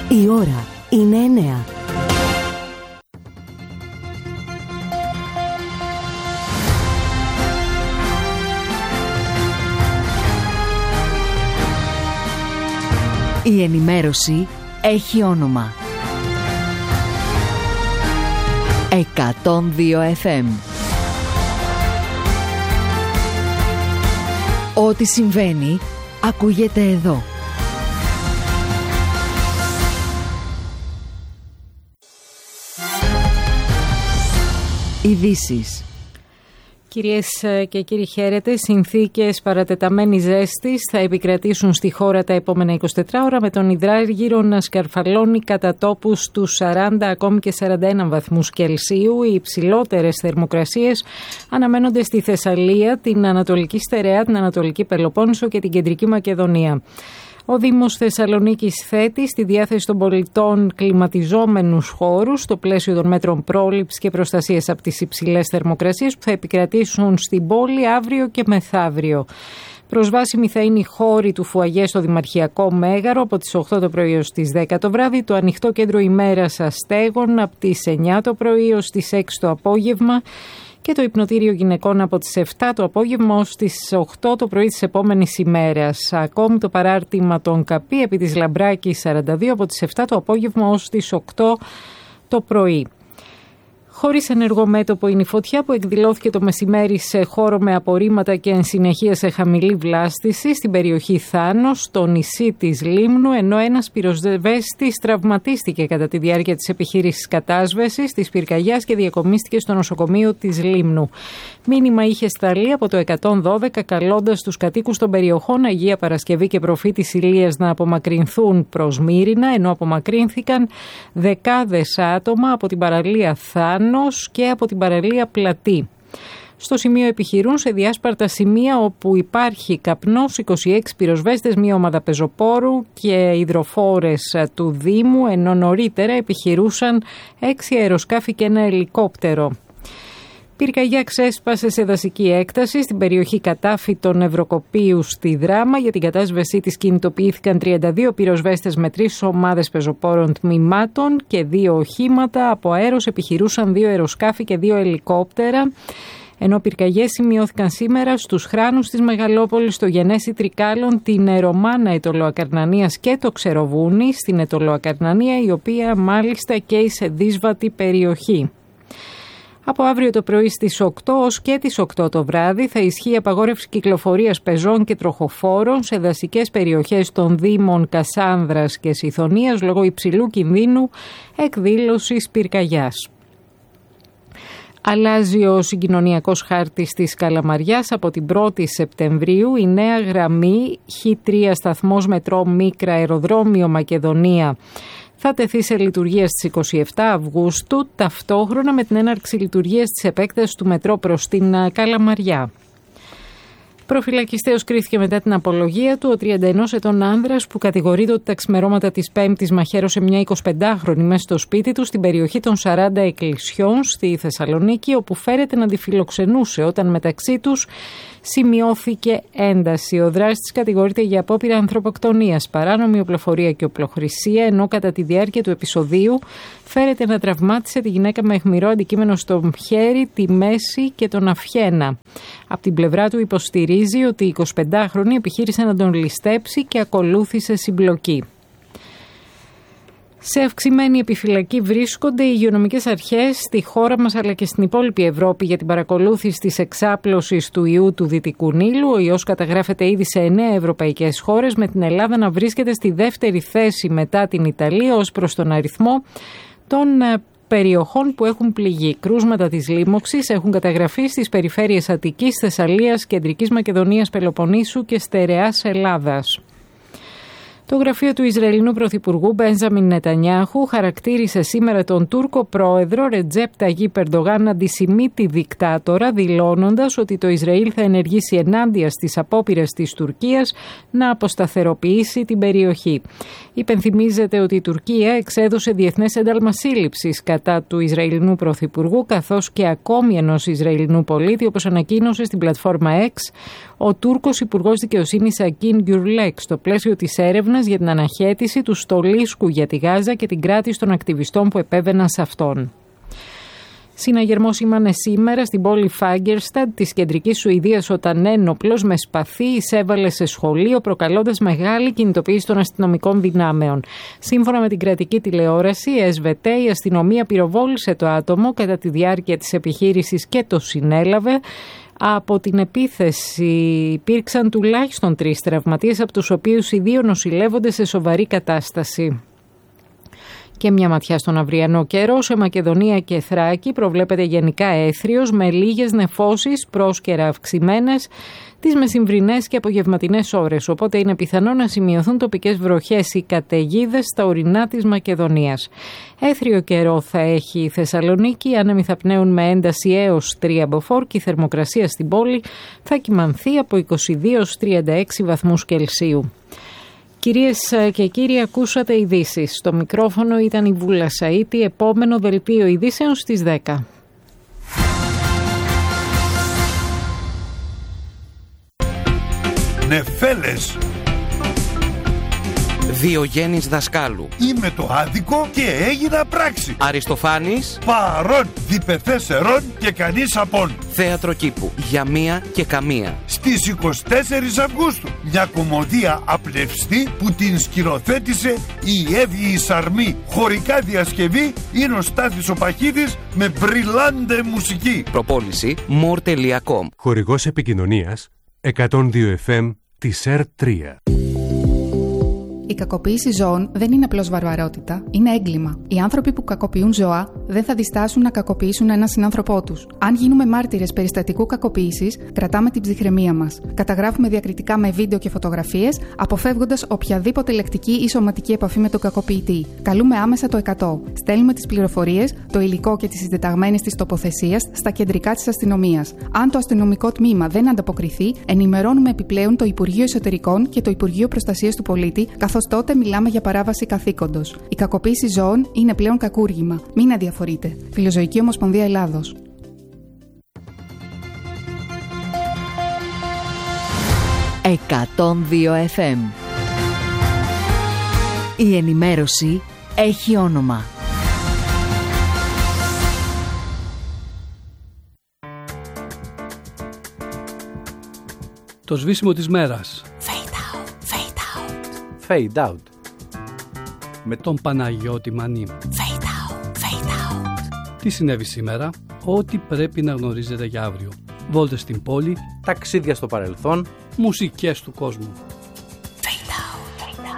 Η ώρα είναι 9. Η ενημέρωση έχει όνομα. 102 FM. Ό,τι συμβαίνει, ακούγεται εδώ. Ειδήσεις. Κυρίες και κύριοι, χαίρετε. Συνθήκες παρατεταμένης ζέστης θα επικρατήσουν στη χώρα τα επόμενα 24 ώρα, με τον υδράργυρο να σκαρφαλώνει κατά τόπους τους 40 ακόμη και 41 βαθμούς Κελσίου. Οι υψηλότερες θερμοκρασίες αναμένονται στη Θεσσαλία, την Ανατολική Στερεά, την Ανατολική Πελοπόννησο και την Κεντρική Μακεδονία. Ο Δήμος Θεσσαλονίκης θέτει στη διάθεση των πολιτών κλιματιζόμενους χώρους στο πλαίσιο των μέτρων πρόληψης και προστασίας από τις υψηλές θερμοκρασίες που θα επικρατήσουν στην πόλη αύριο και μεθαύριο. Προσβάσιμοι θα είναι οι χώροι του φουαγέ στο Δημαρχιακό Μέγαρο από τις 8 το πρωί ως τις 10 το βράδυ, το ανοιχτό κέντρο ημέρας αστέγων από τις 9 το πρωί ως τις 6 το απόγευμα και το υπνοτήριο γυναικών από τις 7 το απόγευμα ως τις 8 το πρωί της επόμενης ημέρας. Ακόμη το παράρτημα των ΚΑΠΗ επί της Λαμπράκης 42 από τις 7 το απόγευμα ως τις 8 το πρωί. Χωρίς ενεργό μέτωπο είναι η φωτιά που εκδηλώθηκε το μεσημέρι σε χώρο με απορρίμματα και εν συνεχεία σε χαμηλή βλάστηση στην περιοχή Θάνος, στο νησί της Λίμνου, ενώ ένας πυροσβέστης τραυματίστηκε κατά τη διάρκεια της επιχείρησης κατάσβεσης της πυρκαγιάς και διακομίστηκε στο νοσοκομείο της Λίμνου. Μήνυμα είχε σταλεί από το 112 καλώντας τους κατοίκους των περιοχών Αγία Παρασκευή και Προφήτης Ηλίας να απομακρυνθούν προς Μύρινα, ενώ απομακρύνθηκαν δεκάδες άτομα από την παραλία Θάνος και από την παραλία Πλατή. Στο σημείο επιχειρούν σε διάσπαρτα σημεία όπου υπάρχει καπνός 26 πυροσβέστες, μία ομάδα πεζοπόρου και υδροφόρες του Δήμου, ενώ νωρίτερα επιχειρούσαν 6 αεροσκάφη και ένα ελικόπτερο. Πυρκαγιά ξέσπασε σε δασική έκταση στην περιοχή Κατάφυτων Ευρωκοπίου στη Δράμα. Για την κατάσβεσή της κινητοποιήθηκαν 32 πυροσβέστες με 3 ομάδες πεζοπόρων τμήματων και 2 οχήματα. Από αέρος επιχειρούσαν 2 αεροσκάφη και 2 ελικόπτερα. Ενώ πυρκαγιές σημειώθηκαν σήμερα στους Χράνους της Μεγαλόπολης, στο Γενέσι Τρικάλων, την Ερωμάνα Αιτωλοακαρνανίας και το Ξεροβούνι στην Αιτωλοακαρνανία, η οποία μάλιστα καίει σε δύσβατη περιοχή. Από αύριο το πρωί στις 8 ως και τις 8 το βράδυ θα ισχύει απαγόρευση κυκλοφορίας πεζών και τροχοφόρων σε δασικές περιοχές των Δήμων Κασάνδρας και Σιθωνίας λόγω υψηλού κινδύνου εκδήλωσης πυρκαγιάς. Αλλάζει ο συγκοινωνιακός χάρτης της Καλαμαριάς από την 1η Σεπτεμβρίου. Η νέα γραμμή Χ3 σταθμός μετρό Μίκρα αεροδρόμιο Μακεδονία θα τεθεί σε λειτουργία στις 27 Αυγούστου, ταυτόχρονα με την έναρξη λειτουργίας της επέκτασης του μετρό προς την Καλαμαριά. Προφυλακιστέως κρίθηκε μετά την απολογία του ο 31 ετών άνδρας που κατηγορείται ότι τα ξημερώματα της Πέμπτης μαχαίρωσε μια 25χρονη μέσα στο σπίτι του στην περιοχή των 40 Εκκλησιών στη Θεσσαλονίκη, όπου φέρεται να τη φιλοξενούσε όταν μεταξύ τους σημειώθηκε ένταση. Ο δράστης κατηγορείται για απόπειρα ανθρωποκτονίας, παράνομη οπλοφορία και οπλοχρησία, ενώ κατά τη διάρκεια του επεισοδίου φέρεται να τραυμάτισε τη γυναίκα με αιχμηρό αντικείμενο στο χέρι, τη μέση και τον αυχένα. Από την πλευρά του υποστηρίζει ότι η 25χρονη επιχείρησε να τον ληστέψει και ακολούθησε συμπλοκή. Σε αυξημένη επιφυλακή βρίσκονται οι υγειονομικές αρχές στη χώρα μας αλλά και στην υπόλοιπη Ευρώπη για την παρακολούθηση της εξάπλωσης του ιού του Δυτικού Νείλου. Ο ιός καταγράφεται ήδη σε 9 ευρωπαϊκές χώρες, με την Ελλάδα να βρίσκεται στη δεύτερη θέση μετά την Ιταλία ως προς τον αριθμό των περιοχών που έχουν πληγεί. Κρούσματα της λίμωξης έχουν καταγραφεί στις περιφέρειες Αττικής, Θεσσαλίας, Κεντρικής Μακεδονίας, Πελοποννήσου και Στερεάς Ελλάδας. Το γραφείο του Ισραηλινού Πρωθυπουργού Μπένζαμιν Νετανιάχου χαρακτήρισε σήμερα τον Τούρκο πρόεδρο Ρετζέπ Ταγίπ Ερντογάν αντισημίτη δικτάτορα, δηλώνοντας ότι το Ισραήλ θα ενεργήσει ενάντια στις απόπειρες της Τουρκίας να αποσταθεροποιήσει την περιοχή. Υπενθυμίζεται ότι η Τουρκία εξέδωσε διεθνές ένταλμα σύλληψης κατά του Ισραηλινού Πρωθυπουργού, καθώς και ακόμη ενός Ισραηλινού πολίτη, όπως ανακοίνωσε στην πλατφόρμα X ο Τούρκος Υπουργός Δικαιοσύνης Ακίν Γκιουρλέκ στο πλαίσιο της έρευνας αγώνας για την αναχέτηση του στολίσκου για τη Γάζα και την κράτηση των ακτιβιστών που επέβαιναν σε αυτόν. Συναγερμός σήμανε σήμερα στην πόλη Φάγκερσταντ της κεντρικής Σουηδίας όταν ένοπλος με σπαθί εισέβαλε σε σχολείο προκαλώντας μεγάλη κινητοποίηση των αστυνομικών δυνάμεων. Σύμφωνα με την κρατική τηλεόραση, η ΕΣΒΤ, η αστυνομία πυροβόλησε το άτομο κατά τη διάρκεια της επιχείρησης και το συνέλαβε. Από την επίθεση υπήρξαν τουλάχιστον 3 τραυματίες, από τους οποίους οι 2 νοσηλεύονται σε σοβαρή κατάσταση. Και μια ματιά στον αυριανό καιρό. Σε Μακεδονία και Θράκη προβλέπεται γενικά έθριος με λίγες νεφώσεις πρόσκαιρα αυξημένες τις μεσημβρινές και απογευματινές ώρες. Οπότε είναι πιθανό να σημειωθούν τοπικές βροχές ή καταιγίδες στα ορεινά της Μακεδονίας. Έθριο καιρό θα έχει η Θεσσαλονίκη, οι άνεμοι θα πνέουν με ένταση έως 3 μποφόρ και η θερμοκρασία στην πόλη θα κυμανθεί από 22 έως 36 βαθμούς Κελσίου. Κυρίες και κύριοι, ακούσατε ειδήσεις. Στο μικρόφωνο ήταν η Βούλα Σαΐτη. Επόμενο δελτίο ειδήσεων στις 10. Νεφέλες. Διογέννης Δασκάλου. Είμαι το άδικο και έγινα πράξη. Αριστοφάνης. Παρών, διπεθές ερών και κανείς απόν. Θέατρο κήπου. Για μία και καμία. Στις 24 Αυγούστου. Μια κομμωδία απλευστή που την σκηνοθέτησε η Εύη Σαρμή. Χωρικά διασκευή είναι ο Στάθης ο Παχίδης με μπριλάντε μουσική. Προπόληση more.com. Χορηγός επικοινωνίας 102 FM της ΕΡΤ3. Η κακοποίηση ζώων δεν είναι απλώς βαρβαρότητα, είναι έγκλημα. Οι άνθρωποι που κακοποιούν ζώα δεν θα διστάσουν να κακοποιήσουν έναν συνάνθρωπό τους. Αν γίνουμε μάρτυρες περιστατικού κακοποίησης, κρατάμε την ψυχραιμία μας. Καταγράφουμε διακριτικά με βίντεο και φωτογραφίες, αποφεύγοντας οποιαδήποτε λεκτική ή σωματική επαφή με τον κακοποιητή. Καλούμε άμεσα το 100. Στέλνουμε τις πληροφορίες, το υλικό και τις συντεταγμένες της τοποθεσίας στα κεντρικά της αστυνομίας. Αν το αστυνομικό τμήμα δεν ανταποκριθεί, ενημερώνουμε επιπλέον το Υπουργείο Εσωτερικών και το Υπουργείο Προστασίας του Πολίτη, καθώς τότε μιλάμε για παράβαση καθήκοντος. Η κακοποίηση ζώων είναι πλέον κακούργημα. Μην αδιαφορείτε. Φιλοζωική Ομοσπονδία Ελλάδος. «102 FM». Η ενημέρωση έχει όνομα. Το σβήσιμο της μέρας. Fade out. Με τον Παναγιώτη Μανή. Fade out. Τι συνέβη σήμερα? Ό,τι πρέπει να γνωρίζετε για αύριο. Βόλτες στην πόλη, ταξίδια στο παρελθόν, μουσικές του κόσμου.